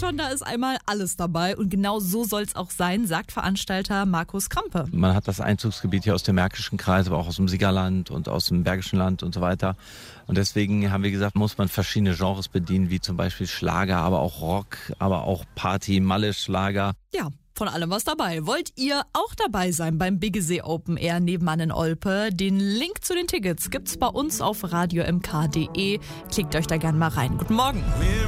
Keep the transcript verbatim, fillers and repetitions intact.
schon, da ist einmal alles dabei und genau so soll es auch sein, sagt Veranstalter Markus Krampe. Man hat das Einzugsgebiet hier aus dem Märkischen Kreis, aber auch aus dem Siegerland und aus dem Bergischen Land und so weiter. Und deswegen haben wir gesagt, muss man verschiedene Genres bedienen, wie zum Beispiel Schlager, aber auch Rock, aber auch Party, Malle, Schlager. Ja, von allem was dabei. Wollt ihr auch dabei sein beim Biggesee Open Air nebenan in Olpe? Den Link zu den Tickets gibt's bei uns auf radio m k punkt d e. Klickt euch da gerne mal rein. Guten Morgen.